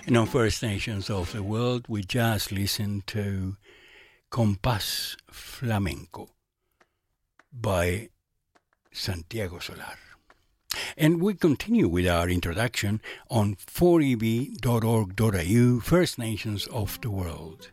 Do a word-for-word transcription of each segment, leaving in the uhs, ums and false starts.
And on First Nations of the World, we just listened to Compás Flamenco by Santiago Solar. And we continue with our introduction on four e b dot org dot a u, First Nations of the World.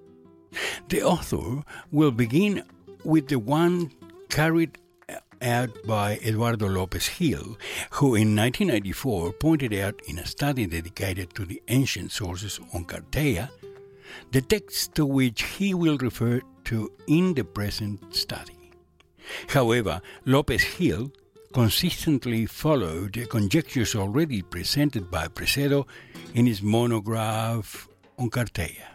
The author will begin with the one carried out by Eduardo López Gil, who in nineteen ninety-four pointed out in a study dedicated to the ancient sources on Carteia the text to which he will refer to in the present study. However, López Gil consistently followed the conjectures already presented by Precedo in his monograph on Carteia,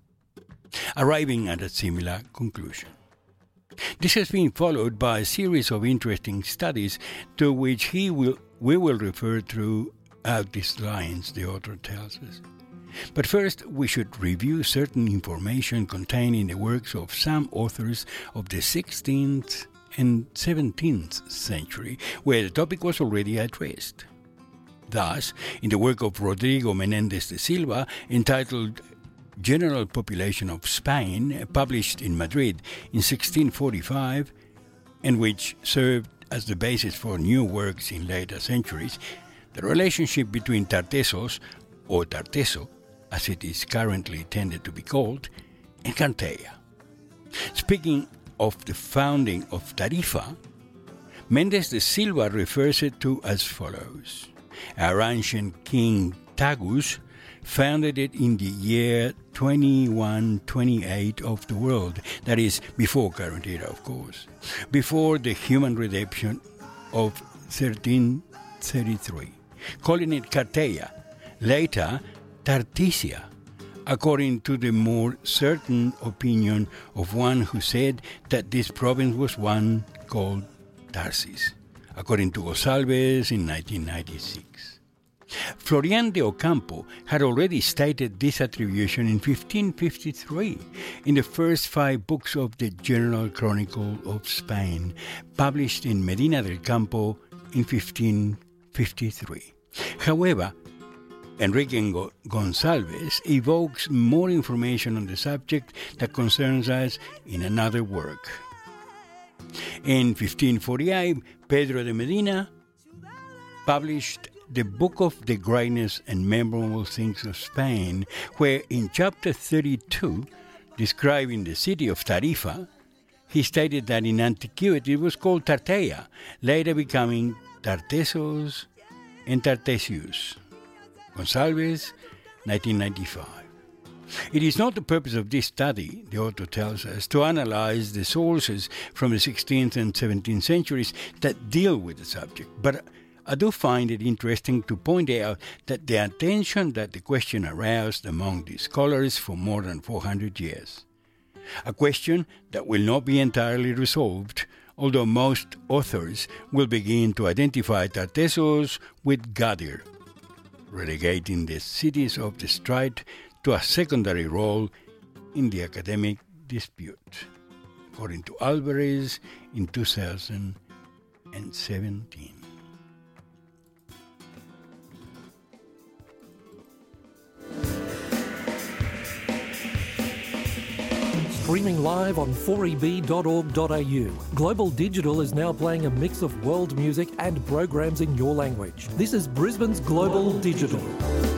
arriving at a similar conclusion. This has been followed by a series of interesting studies to which he will we will refer throughout these lines, the author tells us. But first, we should review certain information contained in the works of some authors of the sixteenth and seventeenth century, where the topic was already addressed. Thus, in the work of Rodrigo Menéndez de Silva, entitled General Population of Spain, published in Madrid in sixteen forty-five, and which served as the basis for new works in later centuries, the relationship between Tartessos, or Tarteso, as it is currently tended to be called, and Carteia. Speaking of the founding of Tarifa, Méndez de Silva refers it to as follows. Our ancient king Tagus founded it in the year twenty-one twenty-eight of the world, that is, before current era, of course, before the human redemption of thirteen thirty-three, calling it Carteia, later Tartisia, according to the more certain opinion of one who said that this province was one called Tarsis, according to Gonsalves in nineteen ninety-six. Florian de Ocampo had already stated this attribution in fifteen fifty-three in the first five books of the General Chronicle of Spain, published in Medina del Campo in fifteen fifty-three. However, Enrique Gonsalves evokes more information on the subject that concerns us in another work. In fifteen forty-eight, Pedro de Medina published the Book of the Greatness and Memorable Things of Spain, where in chapter thirty-two, describing the city of Tarifa, he stated that in antiquity it was called Tarteia, later becoming Tartessos and Tartesius. Gonsalves, nineteen ninety-five. It is not the purpose of this study, the author tells us, to analyze the sources from the sixteenth and seventeenth centuries that deal with the subject, but I do find it interesting to point out that the attention that the question aroused among the scholars for more than four hundred years. A question that will not be entirely resolved, although most authors will begin to identify Tartessos with Gadir, relegating the cities of the Strait to a secondary role in the academic dispute, according to Alvarez in two thousand seventeen. Streaming live on four e b dot org dot a u. Global Digital is now playing a mix of world music and programs in your language. This is Brisbane's Global Digital.